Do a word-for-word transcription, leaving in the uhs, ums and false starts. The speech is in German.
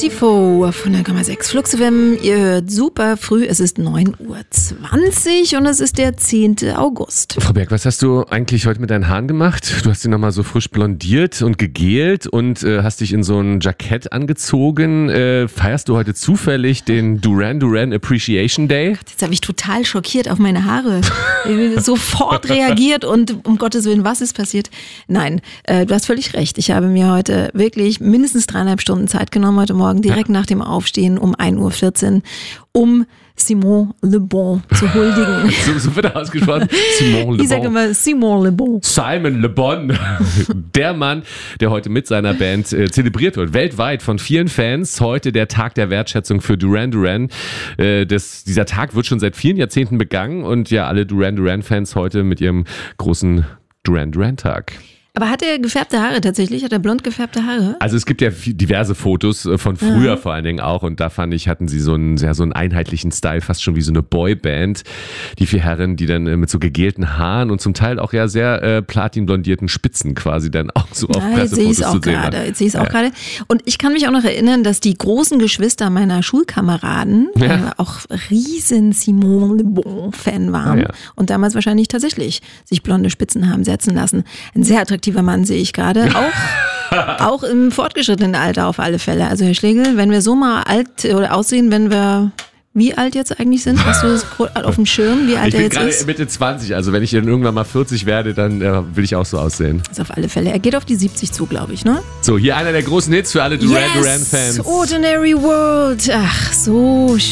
Tifo von der Komma sechs Flux F M. Ihr hört super früh, es ist neun Uhr zwanzig und es ist der zehnte August. Frau Berg, was hast du eigentlich heute mit deinen Haaren gemacht? Du hast sie nochmal so frisch blondiert und gegelt und äh, hast dich in so ein Jackett angezogen. Äh, feierst du heute zufällig den Duran Duran Appreciation Day? Jetzt habe ich total schockiert auf meine Haare. Sofort reagiert und um Gottes Willen, was ist passiert? Nein, äh, du hast völlig recht. Ich habe mir heute wirklich mindestens dreieinhalb Stunden Zeit genommen, heute Morgen direkt ja. nach dem Aufstehen um ein Uhr vierzehn, um Simon Le Bon zu huldigen. so, so wird er ausgesprochen. Simon Le Bon. Ich sage immer Simon Le Bon. Simon Le Bon. Der Mann, der heute mit seiner Band äh, zelebriert wird. Weltweit von vielen Fans. Heute der Tag der Wertschätzung für Duran Duran. Äh, das, dieser Tag wird schon seit vielen Jahrzehnten begangen und ja, alle Duran Duran-Fans heute mit ihrem großen Duran Duran-Tag. Aber hat er gefärbte Haare tatsächlich? Hat er blond gefärbte Haare? Also es gibt ja diverse Fotos von früher mhm. vor allen Dingen auch und da fand ich, hatten sie so einen sehr so einen einheitlichen Style, fast schon wie so eine Boyband. Die vier Herren, die dann mit so gegelten Haaren und zum Teil auch ja sehr äh, platinblondierten Spitzen quasi dann auch so auf ja, Pressefotos auch zu sehen waren. Jetzt sehe ich es auch ja. gerade. Und ich kann mich auch noch erinnern, dass die großen Geschwister meiner Schulkameraden ja. äh, auch riesen Simon Le Bon Fan waren ah, ja. und damals wahrscheinlich tatsächlich sich blonde Spitzen haben setzen lassen. Ein sehr attraktiver Mann sehe ich gerade, auch, auch im fortgeschrittenen Alter auf alle Fälle. Also Herr Schlegel, wenn wir so mal alt oder aussehen, wenn wir wie alt jetzt eigentlich sind, hast du das auf dem Schirm, wie alt ich er jetzt ist? Ich bin gerade Mitte zwanzig, also wenn ich dann irgendwann mal vierzig werde, dann äh, will ich auch so aussehen. Also auf alle Fälle, er geht auf die siebzig zu, glaube ich, ne? So, hier einer der großen Hits für alle Duran yes, Duran Fans. Ordinary World, ach so schön.